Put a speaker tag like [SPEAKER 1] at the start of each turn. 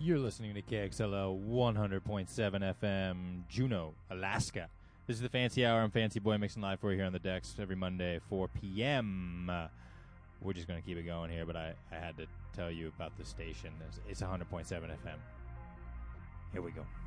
[SPEAKER 1] You're listening to KXLO 100.7 FM, Juneau, Alaska. This is the Fancy Hour. I'm Fancy Boy mixing live for you here on the decks every Monday, 4 p.m. We're just going to keep it going here, but I had to tell you about the station. It's 100.7 FM. Here we go.